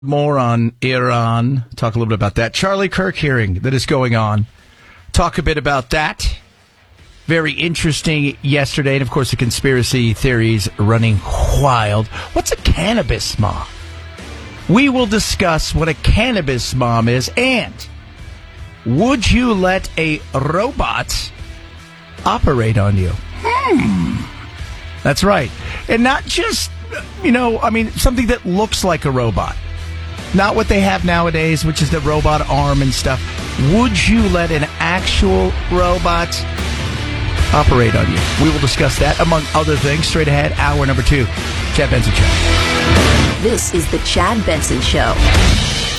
More on Iran. Talk a little bit about that. Charlie Kirk hearing that is going on. Talk a bit about that. Very interesting yesterday. And, of course, the conspiracy theories running wild. What's a cannabis mom? We will discuss what a cannabis mom is. And would you let a robot operate on you? That's right. And not just, something that looks like a robot. Not what they have nowadays, which is the robot arm and stuff. Would you let an actual robot operate on you? We will discuss that, among other things, straight ahead. Hour number 2. Chad Benson Show. This is the Chad Benson Show.